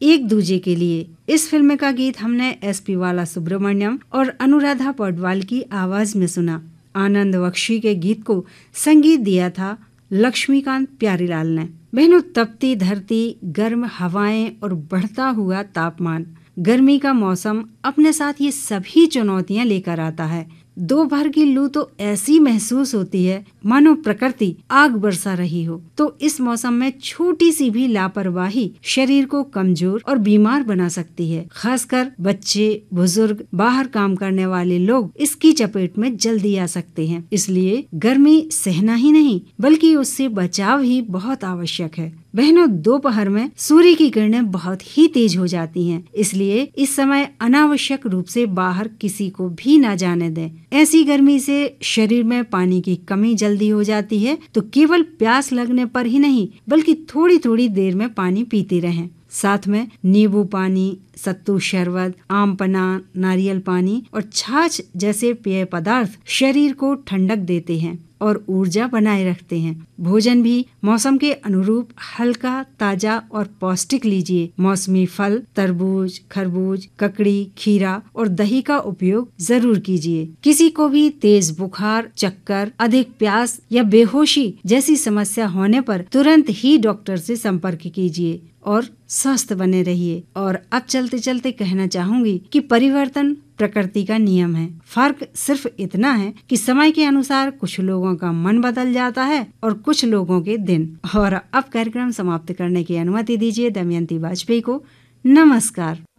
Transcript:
एक दूजे के लिए। इस फिल्म का गीत हमने SP बालासुब्रमण्यम और अनुराधा पौडवाल की आवाज में सुना। आनंद बख्शी के गीत को संगीत दिया था लक्ष्मीकांत प्यारीलाल ने। बहनों, तपती धरती, गर्म हवाएं और बढ़ता हुआ तापमान, गर्मी का मौसम अपने साथ ये सभी चुनौतियां लेकर आता है। दोपहर की लू तो ऐसी महसूस होती है मानो प्रकृति आग बरसा रही हो। तो इस मौसम में छोटी सी भी लापरवाही शरीर को कमजोर और बीमार बना सकती है। खासकर बच्चे, बुजुर्ग, बाहर काम करने वाले लोग इसकी चपेट में जल्दी आ सकते हैं। इसलिए गर्मी सहना ही नहीं बल्कि उससे बचाव ही बहुत आवश्यक है। बहनों, दोपहर में सूर्य की किरणें बहुत ही तेज हो जाती हैं, इसलिए इस समय अनावश्यक रूप से बाहर किसी को भी ना जाने दें। ऐसी गर्मी से शरीर में पानी की कमी जल्दी हो जाती है, तो केवल प्यास लगने पर ही नहीं बल्कि थोड़ी थोड़ी देर में पानी पीते रहें। साथ में नींबू पानी, सत्तू शरबत, आम पन्ना, नारियल पानी और छाछ जैसे पेय पदार्थ शरीर को ठंडक देते हैं और ऊर्जा बनाए रखते हैं। भोजन भी मौसम के अनुरूप हल्का, ताजा और पौष्टिक लीजिए। मौसमी फल, तरबूज, खरबूज, ककड़ी, खीरा और दही का उपयोग जरूर कीजिए। किसी को भी तेज बुखार, चक्कर, अधिक प्यास या बेहोशी जैसी समस्या होने पर तुरंत ही डॉक्टर से संपर्क कीजिए और स्वस्थ बने रहिए। और अब चलते चलते कहना चाहूंगी कि परिवर्तन प्रकृति का नियम है। फर्क सिर्फ इतना है कि समय के अनुसार कुछ लोगों का मन बदल जाता है और कुछ लोगों के दिन। और अब कार्यक्रम समाप्त करने की अनुमति दीजिए दमयंती वाजपेयी को। नमस्कार।